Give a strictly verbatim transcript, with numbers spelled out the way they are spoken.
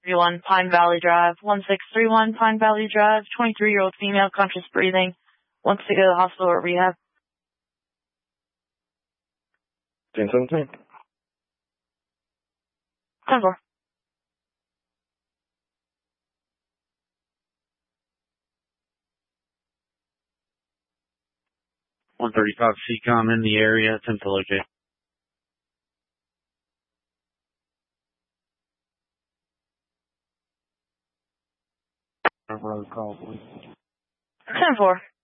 one Pine Valley Drive, one six three one Pine Valley Drive, twenty-three-year-old female, conscious breathing, wants to go to the hospital or rehab. ten seventeen. ten four. one thirty-five C COM in the area, attempt to locate. ten four.